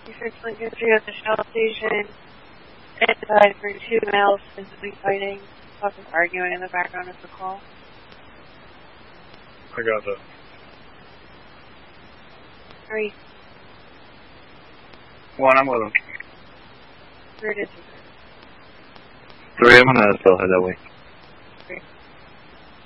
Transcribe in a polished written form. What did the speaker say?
You search Lincoln Street at the Shell station. Inside for 2 males physically fighting, plus arguing in the background of the call. I got that. 3. 1, I'm with him. 3 to 2. 3, I'm gonna still head that way.